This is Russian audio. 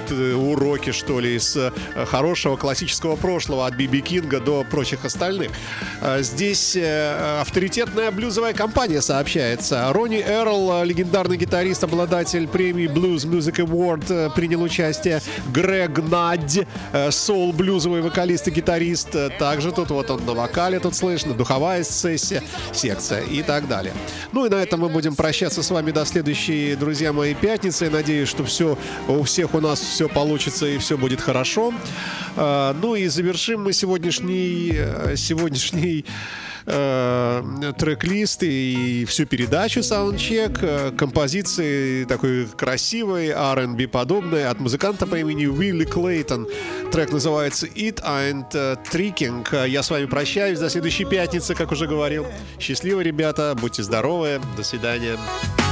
уроки, что ли, из хорошего классического прошлого от Би-Би Кинга до прочих остальных. Здесь авторитетная блюзовая компания сообщается. Ронни Эрл, легендарный гитарист, обладатель премии Blues Music Award, принял участие. Грег Надь, соул-блюзовый вокалист и гитарист. Также тут вот он на вокале тут слышно, духовая секция и так далее. Ну и на этом мы будем прощаться с вами до следующей, друзья мои, пятницы. Я надеюсь, что у всех у нас все получится и все будет хорошо. Ну и завершим мы сегодняшний трек-лист и всю передачу Soundcheck композиции такой красивой, R&B подобной от музыканта по имени Уилли Клейтон. Трек называется It Ain't Tricking. Я с вами прощаюсь до следующей пятницы, как уже говорил. Счастливо, ребята, будьте здоровы, до свидания.